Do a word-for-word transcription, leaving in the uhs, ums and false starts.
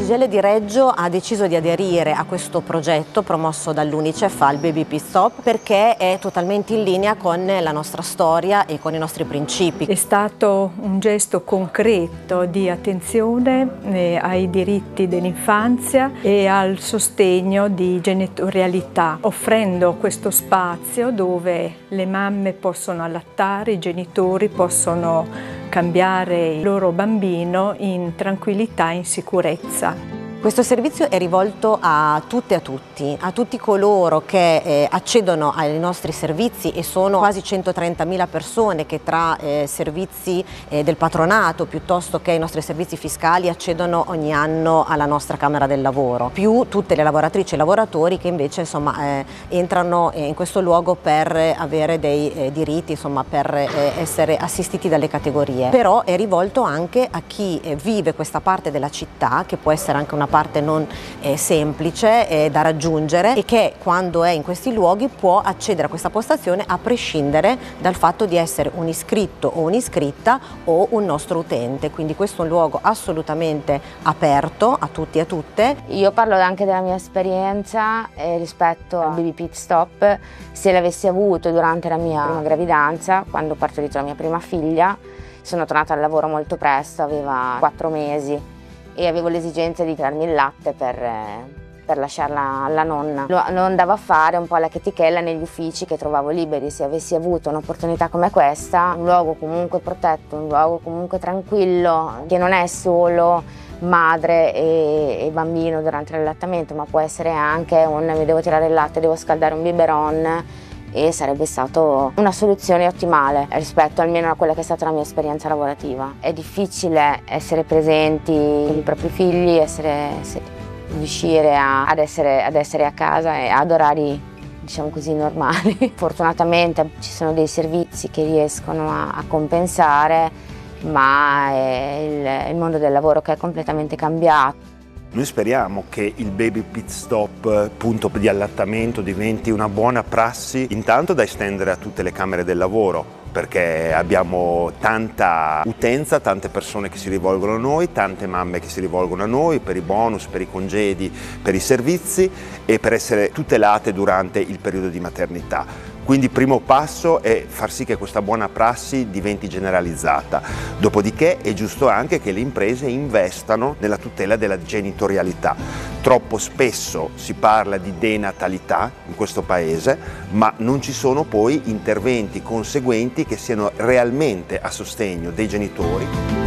C G I L di Reggio ha deciso di aderire a questo progetto promosso dall'Unicef al Baby Pit Stop perché è totalmente in linea con la nostra storia e con i nostri principi. È stato un gesto concreto di attenzione eh, ai diritti dell'infanzia e al sostegno di genitorialità, offrendo questo spazio dove le mamme possono allattare, i genitori possono cambiare il loro bambino in tranquillità e in sicurezza. Questo servizio è rivolto a tutte e a tutti, a tutti coloro che eh, accedono ai nostri servizi e sono quasi centotrentamila persone che tra eh, servizi eh, del patronato piuttosto che i nostri servizi fiscali accedono ogni anno alla nostra Camera del Lavoro, più tutte le lavoratrici e lavoratori che invece insomma, eh, entrano in questo luogo per avere dei eh, diritti, insomma, per eh, essere assistiti dalle categorie. Però è rivolto anche a chi eh, vive questa parte della città, che può essere anche una parte non eh, semplice eh, da raggiungere e che quando è in questi luoghi può accedere a questa postazione a prescindere dal fatto di essere un iscritto o un'iscritta o un nostro utente, quindi questo è un luogo assolutamente aperto a tutti e a tutte. Io parlo anche della mia esperienza eh, rispetto al Baby Pit Stop. Se l'avessi avuto durante la mia prima gravidanza, quando ho partorito la mia prima figlia, sono tornata al lavoro molto presto, aveva quattro mesi. E avevo l'esigenza di darmi il latte per, per lasciarla alla nonna. Lo, lo andavo a fare un po' alla chetichella negli uffici che trovavo liberi. Se avessi avuto un'opportunità come questa, un luogo comunque protetto, un luogo comunque tranquillo, che non è solo madre e, e bambino durante l'allattamento, ma può essere anche un mi devo tirare il latte, devo scaldare un biberon, e sarebbe stata una soluzione ottimale rispetto almeno a quella che è stata la mia esperienza lavorativa. È difficile essere presenti con i propri figli, essere, riuscire a, ad, essere, ad essere a casa e ad orari, diciamo così, normali. Fortunatamente ci sono dei servizi che riescono a, a compensare, ma è il, il mondo del lavoro che è completamente cambiato. Noi speriamo che il Baby Pit Stop, punto di allattamento, diventi una buona prassi, intanto da estendere a tutte le camere del lavoro, perché abbiamo tanta utenza, tante persone che si rivolgono a noi, tante mamme che si rivolgono a noi per i bonus, per i congedi, per i servizi e per essere tutelate durante il periodo di maternità. Quindi il primo passo è far sì che questa buona prassi diventi generalizzata. Dopodiché è giusto anche che le imprese investano nella tutela della genitorialità. Troppo spesso si parla di denatalità in questo paese, ma non ci sono poi interventi conseguenti che siano realmente a sostegno dei genitori.